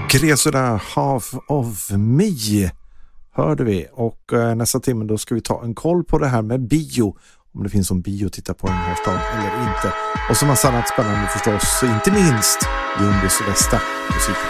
Gresora Half of Me hörde vi, och nästa timme då ska vi ta en koll på det här med bio, om det finns en bio att titta på i den här staden eller inte, och så massa annat spännande förstås, inte minst Jundis bästa musik.